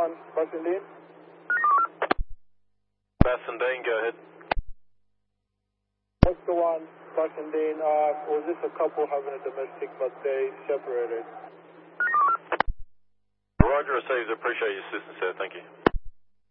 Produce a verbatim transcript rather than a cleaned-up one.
one, Basindine. Basindine, go ahead. Oscar one, Basindine. Uh, was this a couple having a domestic, but they separated? Roger, received. Appreciate your assistance there. Thank you.